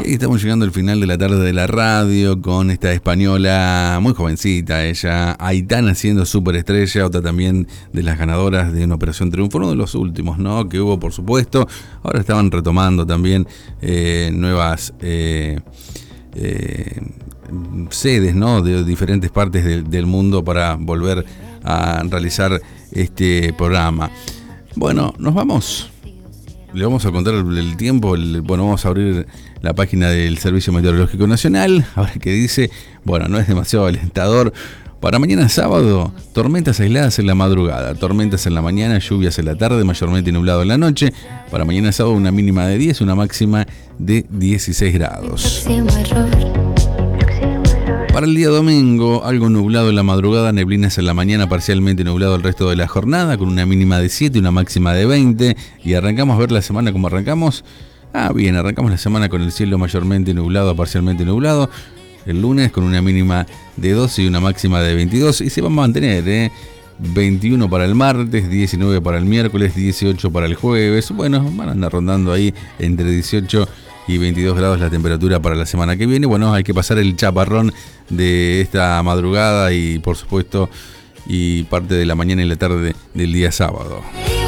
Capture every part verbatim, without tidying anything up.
Y estamos llegando al final de la tarde de la radio con esta española muy jovencita, ella, Aitana, siendo superestrella, otra también de las ganadoras de una Operación Triunfo, uno de los últimos, ¿no?, que hubo, por supuesto. Ahora estaban retomando también eh, nuevas eh, eh, sedes, ¿no?, de diferentes partes de, del mundo para volver a realizar este programa. Bueno, nos vamos. Le vamos a contar el, el tiempo. El, bueno, vamos a abrir la página del Servicio Meteorológico Nacional. A ver qué dice. Bueno, no es demasiado alentador. Para mañana sábado, tormentas aisladas en la madrugada, tormentas en la mañana, lluvias en la tarde, mayormente nublado en la noche. Para mañana sábado, una mínima de diez, una máxima de dieciséis grados. Para el día domingo, algo nublado en la madrugada, neblinas en la mañana, parcialmente nublado el resto de la jornada, con una mínima de siete y una máxima de veinte. Y arrancamos a ver la semana como arrancamos. Ah, bien, arrancamos la semana con el cielo mayormente nublado a parcialmente nublado. El lunes con una mínima de doce y una máxima de veintidós. Y se va a mantener, ¿eh? veintiuno para el martes, diecinueve para el miércoles, dieciocho para el jueves. Bueno, van a andar rondando ahí entre dieciocho y veintidós grados la temperatura para la semana que viene. Bueno, hay que pasar el chaparrón de esta madrugada y, por supuesto, y parte de la mañana y la tarde del día sábado.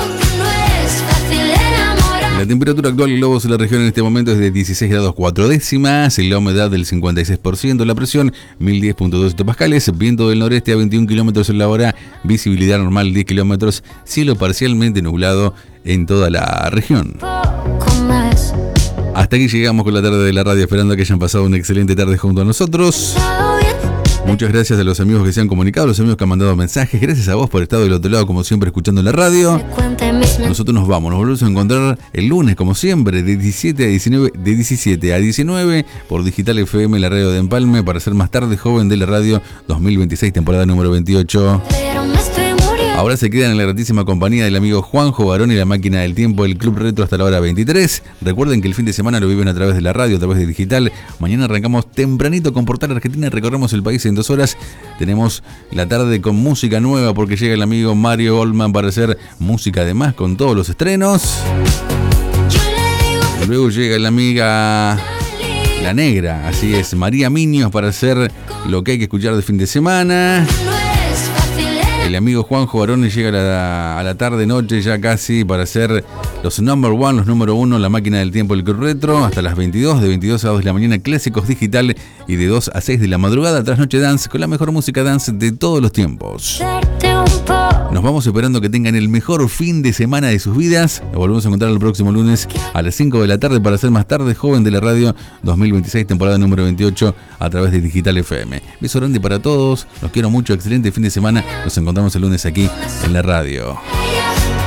La temperatura actual en globos de la región en este momento es de dieciséis grados cuatro décimas, la humedad del cincuenta y seis por ciento, la presión mil diez punto dos hectopascales, viento del noreste a veintiún kilómetros en la hora, visibilidad normal diez kilómetros, cielo parcialmente nublado en toda la región. Hasta aquí llegamos con la tarde de la radio, esperando que hayan pasado una excelente tarde junto a nosotros. Muchas gracias a los amigos que se han comunicado, a los amigos que han mandado mensajes. Gracias a vos por estar del otro lado, como siempre, escuchando la radio. Nosotros nos vamos, nos volvemos a encontrar el lunes, como siempre, de diecisiete a diecinueve, de diecisiete a diecinueve, por Digital F M, la radio de Empalme, para ser más tarde joven de la radio dos mil veintiséis, temporada número veintiocho. Ahora se quedan en la gratísima compañía del amigo Juanjo Barón y la máquina del tiempo, el Club Retro, hasta la hora veintitrés. Recuerden que el fin de semana lo viven a través de la radio, a través de digital. Mañana arrancamos tempranito con Portal Argentina, recorremos el país en dos horas. Tenemos la tarde con música nueva porque llega el amigo Mario Goldman para hacer música además con todos los estrenos. Luego llega la amiga La Negra, así es, María Miños, para hacer lo que hay que escuchar de fin de semana. El amigo Juanjo Barón llega a la, a la tarde-noche ya casi para hacer los number one, los número uno, la máquina del tiempo del Club Retro, hasta las veintidós, de veintidós a dos de la mañana, clásicos digital, y de dos a seis de la madrugada, Trasnoche Dance, con la mejor música dance de todos los tiempos. Nos vamos esperando que tengan el mejor fin de semana de sus vidas. Nos volvemos a encontrar el próximo lunes a las cinco de la tarde para hacer más tarde joven de la radio dos mil veintiséis, temporada número veintiocho, a través de Digital F M. Beso grande para todos, los quiero mucho, excelente fin de semana. Nos encontramos el lunes aquí en la radio.